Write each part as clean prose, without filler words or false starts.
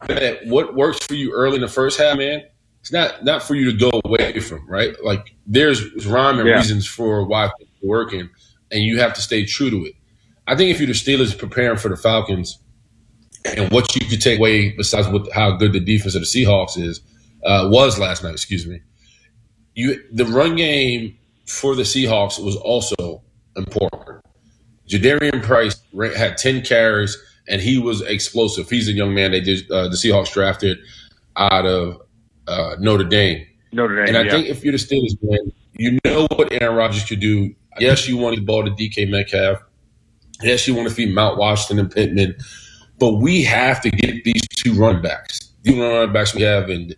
that what works for you early in the first half, man, it's not for you to go away from, right? Like there's rhyme and reasons for why things are working, and you have to stay true to it. I think if you're the Steelers preparing for the Falcons and what you could take away besides how good the defense of the Seahawks was last night, the run game for the Seahawks was also important. Jadarian Price had 10 carries, and he was explosive. He's a young man the Seahawks drafted out of Notre Dame. And I think if you're the Steelers, man, you know what Aaron Rodgers could do. Yes, you want the ball to DK Metcalf. Yes, you want to feed Mount Washington and Pittman. But we have to get these two running backs. The running backs we have in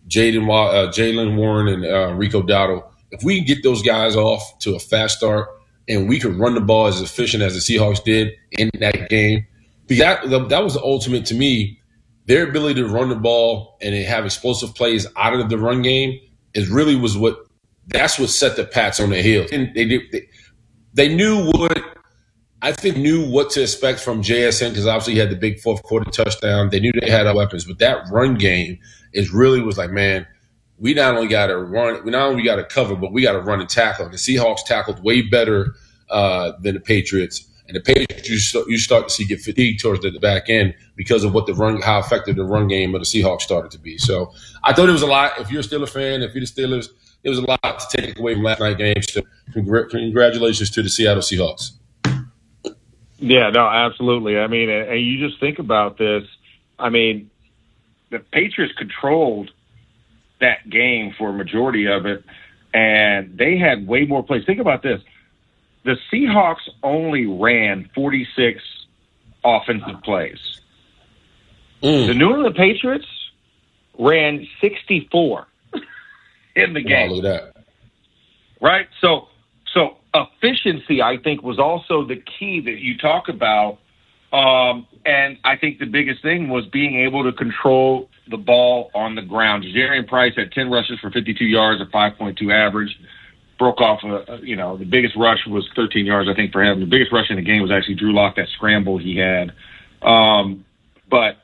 Jaylen Warren and Rico Dowdle. If we can get those guys off to a fast start and we can run the ball as efficient as the Seahawks did in that game, because that was the ultimate to me. Their ability to run the ball and have explosive plays out of the run game that's what set the Pats on their heels. And they knew what to expect from JSN because obviously he had the big fourth quarter touchdown. They knew they had weapons, but that run game was like, man, we not only got to run, we not only got to cover, but we got to run and tackle. And the Seahawks tackled way better than the Patriots. And the Patriots, you start to see get fatigued towards the back end because of how effective the run game of the Seahawks started to be. So I thought it was a lot. If you're a Steelers fan, if you're the Steelers, it was a lot to take away from last night's game. So congratulations to the Seattle Seahawks. Yeah, no, absolutely. I mean, and you just think about this. I mean, the Patriots controlled that game for a majority of it, and they had way more plays. Think about this. The Seahawks only ran 46 offensive plays. The New England Patriots ran 64 in the game. Look at that. Right? So efficiency, I think, was also the key that you talk about. And I think the biggest thing was being able to control the ball on the ground. Jadarian Price had 10 rushes for 52 yards, a 5.2 average. Broke off, the biggest rush was 13 yards, I think, for him. The biggest rush in the game was actually Drew Lock, that scramble he had. But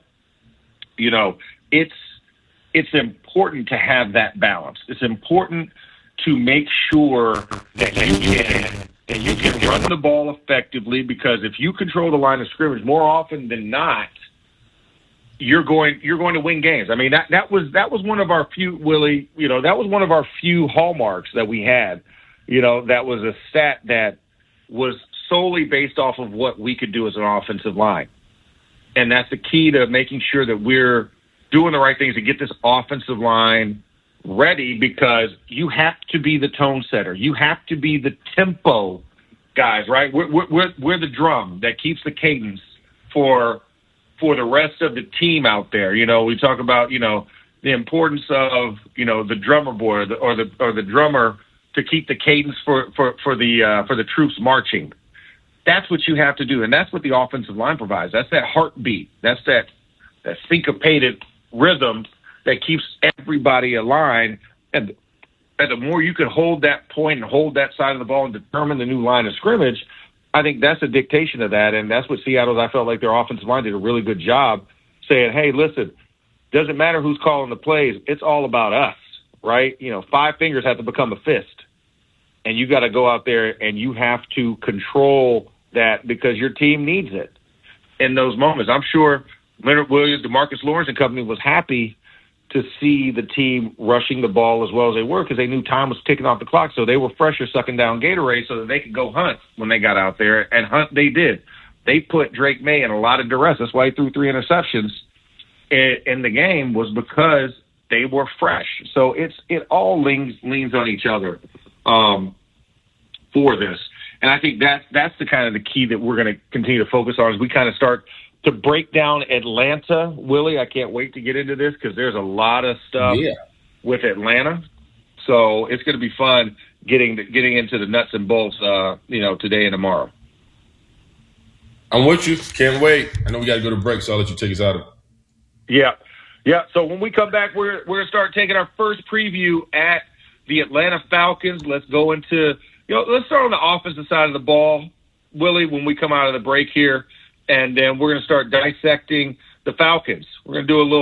it's important to have that balance. It's important to make sure that you can run the ball effectively, because if you control the line of scrimmage more often than not, you're going to win games. I mean, that was one of our few, Willie, that was one of our few hallmarks that we had. That was a stat that was solely based off of what we could do as an offensive line. And that's the key to making sure that we're doing the right things to get this offensive line ready, because you have to be the tone setter. You have to be the tempo guys, right? We're the drum that keeps the cadence for the rest of the team out there. We talk about, the importance of, the drummer boy or the drummer to keep the cadence for the troops marching. That's what you have to do. And that's what the offensive line provides. That's that heartbeat. That's that syncopated rhythm that keeps everybody aligned. And the more you can hold that point and hold that side of the ball and determine the new line of scrimmage, I think that's a dictation of that. And that's what Seattle's, I felt like their offensive line did a really good job saying, hey, listen, doesn't matter who's calling the plays. It's all about us, right? 5 fingers have to become a fist. And you got to go out there and you have to control that, because your team needs it in those moments. I'm sure Leonard Williams, DeMarcus Lawrence and company was happy to see the team rushing the ball as well as they were, because they knew time was ticking off the clock. So they were fresher sucking down Gatorade so that they could go hunt when they got out there. And hunt they did. They put Drake May in a lot of duress. That's why he threw 3 interceptions in the game, was because they were fresh. So it all leans on each other for this. And I think that's the kind of the key that we're going to continue to focus on as we kind of start to break down Atlanta. Willie, I can't wait to get into this, because there's a lot of stuff with Atlanta. So it's going to be fun getting into the nuts and bolts, today and tomorrow. I'm with you. Can't wait. I know we got to go to break, so I'll let you take us out of it. Yeah. So when we come back, we're going to start taking our first preview at the Atlanta Falcons. Let's go into, let's start on the offensive side of the ball, Willie, when we come out of the break here. And then we're going to start dissecting the Falcons. We're going to do a little